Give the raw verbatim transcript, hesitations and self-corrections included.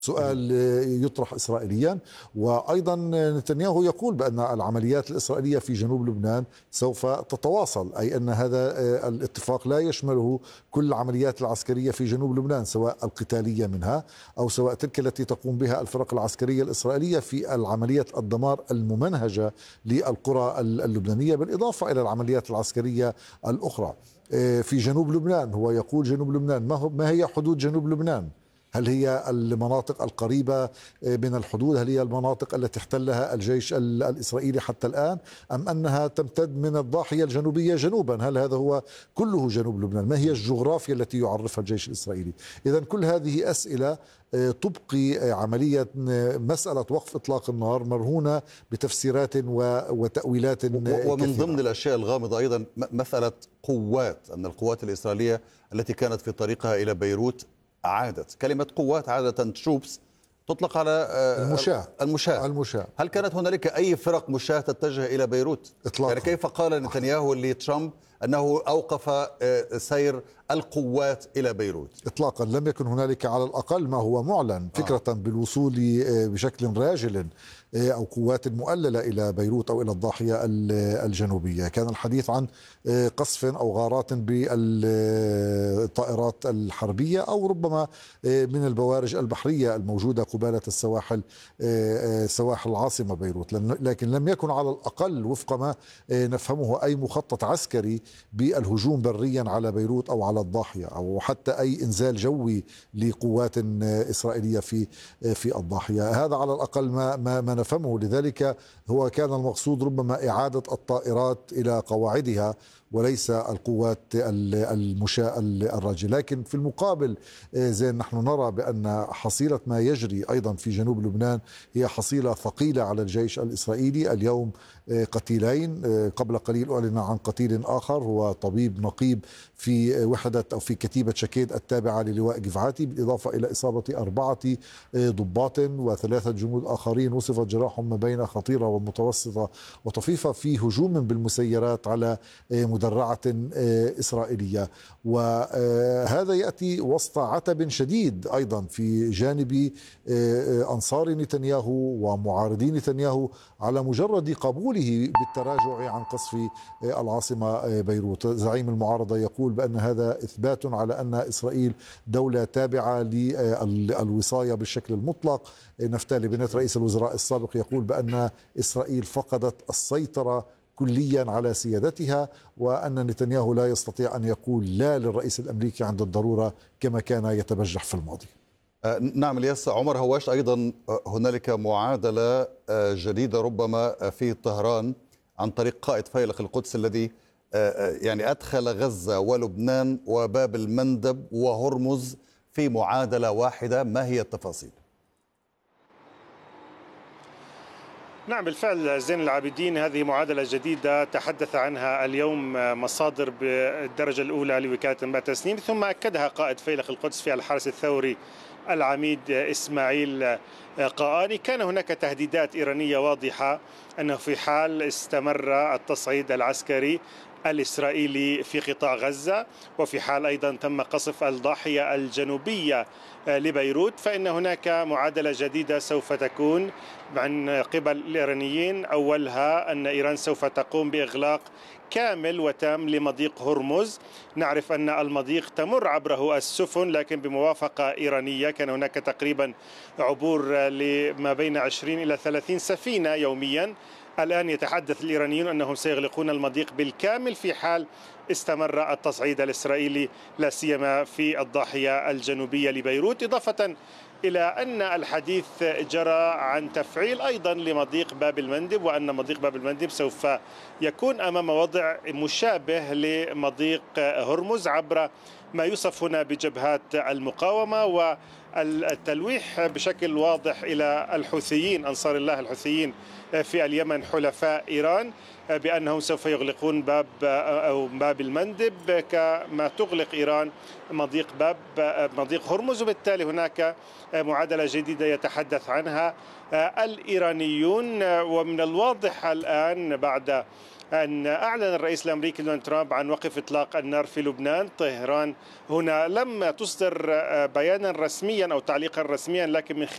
سؤال يطرح إسرائيليا. وأيضا نتنياهو يقول بأن العمليات الإسرائيلية في جنوب لبنان سوف تتواصل، أي أن هذا الاتفاق لا يشمله كل العمليات العسكرية في جنوب لبنان، سواء القتالية منها أو سواء تلك التي تقوم بها الفرق العسكرية الإسرائيلية في العملية الدمار الممنهجة للقرى اللبنانية، بالإضافة إلى العمليات العسكرية الأخرى في جنوب لبنان. هو يقول جنوب لبنان، ما هي حدود جنوب لبنان؟ هل هي المناطق القريبة من الحدود؟ هل هي المناطق التي احتلها الجيش الإسرائيلي حتى الآن؟ أم أنها تمتد من الضاحية الجنوبية جنوبا؟ هل هذا هو كله جنوب لبنان؟ ما هي الجغرافيا التي يعرفها الجيش الإسرائيلي؟ إذا كل هذه أسئلة تبقي عملية مسألة وقف إطلاق النار مرهونة بتفسيرات وتأويلات ومن كثيرة. ضمن الأشياء الغامضة أيضا مسألة قوات، أن القوات الإسرائيلية التي كانت في طريقها إلى بيروت عادت. كلمة قوات عادة تروبس تطلق على المشاة. المشاة. المشاة. هل كانت هنالك أي فرق مشاة تتجه إلى بيروت؟ إطلاقا. يعني كيف قال نتنياهو لترامب أنه أوقف سير القوات إلى بيروت؟ إطلاقا لم يكن هنالك على الأقل ما هو معلن فكرة آه. بالوصول بشكل راجل أو قوات مؤللة إلى بيروت أو إلى الضاحية الجنوبية. كان الحديث عن قصف أو غارات بالطائرات الحربية أو ربما من البوارج البحرية الموجودة قبالة السواحل سواحل العاصمة بيروت، لكن لم يكن على الأقل وفق ما نفهمه أي مخطط عسكري بالهجوم بريا على بيروت أو على الضاحية أو حتى أي إنزال جوي لقوات إسرائيلية في في الضاحية. هذا على الأقل ما ما, ما نفهمه. لذلك هو كان المقصود ربما إعادة الطائرات إلى قواعدها وليس القوات المشاة الراجل. لكن في المقابل زين نحن نرى بأن حصيلة ما يجري أيضا في جنوب لبنان هي حصيلة ثقيلة على الجيش الإسرائيلي. اليوم قتيلين، قبل قليل أعلن عن قتيل آخر هو طبيب نقيب في وحدة أو في كتيبة شكيد التابعة للواء جفعاتي، بالإضافة إلى إصابة أربعة ضباط وثلاثة جنود آخرين وصفت جراحهم ما بين خطيرة ومتوسطة وطفيفة في هجوم بالمسيرات على مدرعة إسرائيلية. وهذا يأتي وسط عتب شديد أيضا في جانب أنصار نتنياهو ومعارضي نتنياهو على مجرد قبوله بالتراجع عن قصف العاصمة بيروت. زعيم المعارضة يقول بأن هذا إثبات على أن إسرائيل دولة تابعة للوصاية بالشكل المطلق. نفتالي بنت رئيس الوزراء السابق يقول بأن إسرائيل فقدت السيطرة كليا على سيادتها، وأن نتنياهو لا يستطيع أن يقول لا للرئيس الأمريكي عند الضرورة كما كان يتبجح في الماضي. نعم الياس. عمر هواش، أيضا هنالك معادلة جديدة ربما في طهران عن طريق قائد فيلق القدس الذي يعني أدخل غزة ولبنان وباب المندب وهرمز في معادلة واحدة. ما هي التفاصيل؟ نعم بالفعل زين العابدين، هذه معادلة جديدة تحدث عنها اليوم مصادر بالدرجة الأولى لوكالة أنباء تسنيم، ثم أكدها قائد فيلق القدس في الحرس الثوري العميد إسماعيل قاآني. كان هناك تهديدات إيرانية واضحة أنه في حال استمر التصعيد العسكري الإسرائيلي في قطاع غزة وفي حال أيضا تم قصف الضاحية الجنوبية لبيروت فإن هناك معادلة جديدة سوف تكون من قبل الإيرانيين. أولها أن إيران سوف تقوم بإغلاق كامل وتام لمضيق هرمز. نعرف أن المضيق تمر عبره السفن لكن بموافقة إيرانية. كان هناك تقريبا عبور لما بين عشرين إلى ثلاثين سفينة يوميا. الآن يتحدث الإيرانيون أنهم سيغلقون المضيق بالكامل في حال استمر التصعيد الإسرائيلي لا سيما في الضاحية الجنوبية لبيروت، إضافة إلى أن الحديث جرى عن تفعيل أيضا لمضيق باب المندب، وأن مضيق باب المندب سوف يكون أمام وضع مشابه لمضيق هرمز عبر ما يوصف هنا بجبهات المقاومة، والتلويح بشكل واضح إلى الحوثيين أنصار الله الحوثيين في اليمن حلفاء إيران بأنهم سوف يغلقون باب أو باب المندب كما تغلق إيران مضيق باب مضيق هرمز. وبالتالي هناك معادلة جديدة يتحدث عنها الإيرانيون. ومن الواضح الآن بعد أن أعلن الرئيس الأمريكي دونالد ترامب عن وقف إطلاق النار في لبنان، طهران هنا لم تصدر بيانا رسميا أو تعليقا رسميا، لكن من